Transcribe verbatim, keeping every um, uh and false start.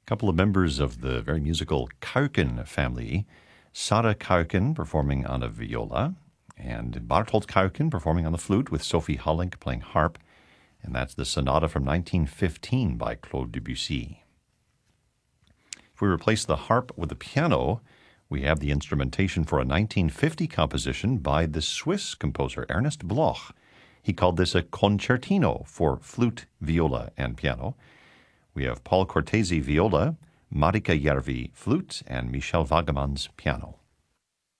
A couple of members of the very musical Kauken family, Sara Kauken performing on a viola, and Barthold Kauken performing on the flute with Sophie Hollink playing harp, and that's the sonata from nineteen fifteen by Claude Debussy. If we replace the harp with the piano, we have the instrumentation for a nineteen fifty composition by the Swiss composer Ernest Bloch. He called this a concertino for flute, viola, and piano. We have Paul Cortese viola, Marika Järvi flute, and Michel Wagemans piano.